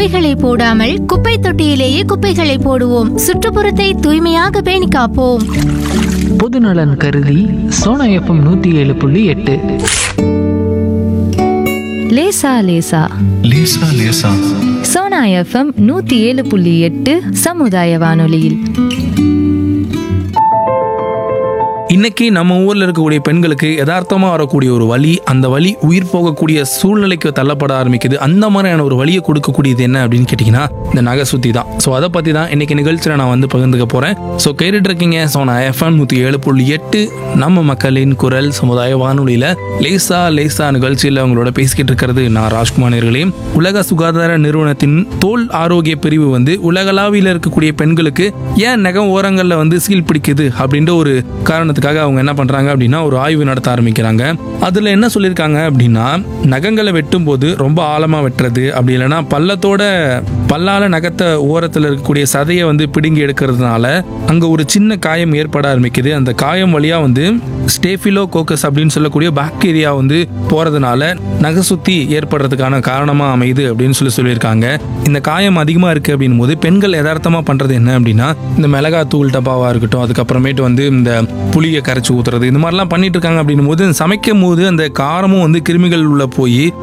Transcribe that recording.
குப்பைகளை போடாமல் குப்பை தொட்டியிலேயே குப்பைகளை போடுவோம். சுற்றுப்புறத்தை தூய்மையாக பேணி காப்போம். பொதுநலன் கருதி சோனா எஃப்எம் 107.8. லேசா லேசா லேசா லேசா சோனா எஃப்எம் 107.8 சமுதாய வானொலியில். இன்னைக்கு நம்ம ஊர்ல இருக்கக்கூடிய பெண்களுக்கு யதார்த்தமா வரக்கூடிய ஒரு வலி, அந்த வலி உயிர் போகக்கூடிய சூழ்நிலைக்கு தள்ளப்பட ஆரம்பிக்குது. அந்த மாதிரியான ஒரு வலியை கொடுக்கக்கூடியது என்ன அப்படின்னு கேட்டீங்கன்னா இந்த நகை சுத்தி தான். ஸோ அதை பத்தி தான் இன்னைக்கு நிகழ்ச்சியில நான் வந்து பகிர்ந்துக்க போறேன். ஸோ கேட்டுட்டு இருக்கீங்க சோனா எஃப்எம் 107.8 நம்ம மக்களின் குரல் சமுதாய வானொலியில லேசா லேசா நிகழ்ச்சியில உங்களோட பேசிக்கிட்டு இருக்கிறது நான் ராஜ்குமார் நேயர்களே. உலக சுகாதார நிறுவனத்தின் தோல் ஆரோக்கிய பிரிவு வந்து உலகளாவில இருக்கக்கூடிய பெண்களுக்கு ஏன் நகம் ஓரங்கள்ல வந்து சீல் பிடிக்குது அப்படின்ற ஒரு காரணத்துக்கு அவங்க என்ன பண்றாங்க அப்படின்னா ஒரு ஆய்வு நடத்த ஆரம்பிக்கிறாங்க. அதுல என்ன சொல்லியிருக்காங்க அப்படின்னா நகங்களை வெட்டும் போது ரொம்ப ஆழமா வெட்டுறது, அப்படி இல்லைன்னா பல்லால நகத்தை ஓரத்தில் இருக்கக்கூடிய சதையை வந்து பிடுங்கி எடுக்கிறதுனால அங்க ஒரு சின்ன காயம் ஏற்பட ஆரம்பிக்குது. அந்த காயம் வழியா வந்து ஸ்டேஃபிலோகோக்கஸ் அப்படின்னு சொல்லக்கூடிய பாக்டீரியா வந்து போறதுனால நகை சுத்தி ஏற்படுறதுக்கான காரணமா அமையுது அப்படின்னு சொல்லியிருக்காங்க. இந்த காயம் அதிகமா இருக்கு அப்படின்னும் போது பெண்கள் யதார்த்தமா பண்றது என்ன அப்படின்னா இந்த மிளகாத்தூள் டப்பாவா இருக்கட்டும், அதுக்கப்புறமேட்டு வந்து இந்த புளியை கரைச்சி ஊத்துறது, இந்த மாதிரிலாம் பண்ணிட்டு இருக்காங்க அப்படின்னும் போது சமைக்கும் போது அந்த காரமும் வந்து கிருமிகள் உள்ள போய்